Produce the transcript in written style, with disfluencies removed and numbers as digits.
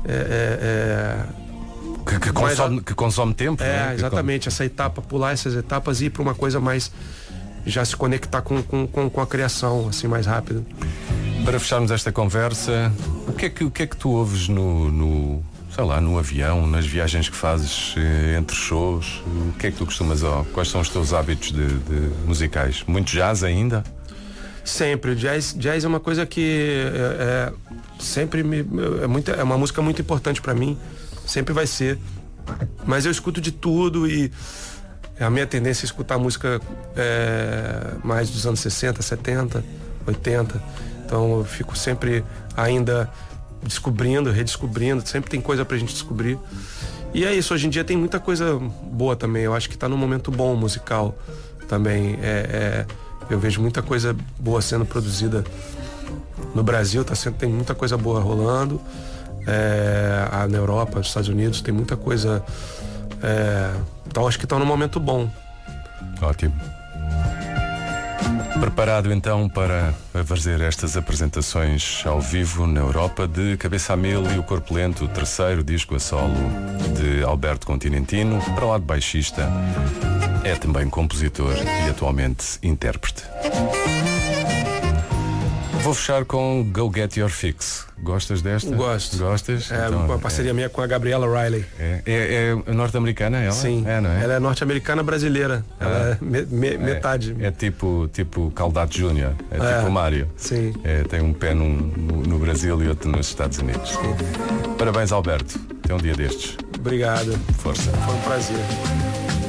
Que consome tempo, né? Exatamente, essa etapa, pular essas etapas e ir para uma coisa mais, já se conectar com a criação, assim, mais rápido. Para fecharmos esta conversa, o que é que tu ouves no avião, nas viagens que fazes entre shows? O que é que tu costumas ouvir? Quais são os teus hábitos de musicais? Muito jazz ainda? Sempre. O jazz é uma coisa que sempre é uma música muito importante para mim. Sempre vai ser. Mas eu escuto de tudo e a minha tendência é escutar música mais dos anos 60, 70, 80. Então eu fico sempre ainda descobrindo, redescobrindo. Sempre tem coisa pra gente descobrir. E é isso, hoje em dia tem muita coisa boa também. Eu acho que tá num momento bom musical também. Eu vejo muita coisa boa sendo produzida no Brasil, tem muita coisa boa rolando. Na Europa, nos Estados Unidos, tem muita coisa. Então acho que está num momento bom. Ótimo. Preparado então para fazer estas apresentações ao vivo na Europa de Cabeça a Mil e o Corpo Lento, o terceiro disco a solo de Alberto Continentino. Para lá de baixista, é também compositor e atualmente intérprete. Vou fechar com Go Get Your Fix. Gostas desta? Gosto. Gostas? Uma parceria minha com a Gabriela Riley. É norte-americana ela? Sim. Não é? Ela é norte-americana brasileira. Ela é metade. É tipo Caldato Júnior. É tipo o Mário. Sim. Tem um pé no Brasil e outro nos Estados Unidos. Sim. Parabéns, Alberto. Até um dia destes. Obrigado. Força. Foi um prazer.